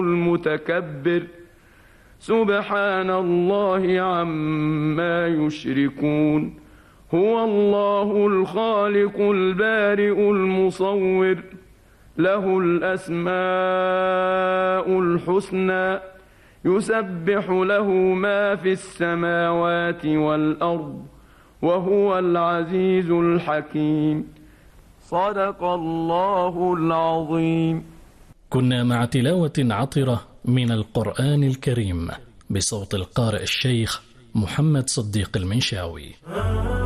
المتكبر سبحان الله عما يشركون هو الله الخالق البارئ المصور له الأسماء الحسنى يسبح له ما في السماوات والأرض وهو العزيز الحكيم. صدق الله العظيم. كنا مع تلاوة عطرة من القرآن الكريم بصوت القارئ الشيخ محمد صديق المنشاوي.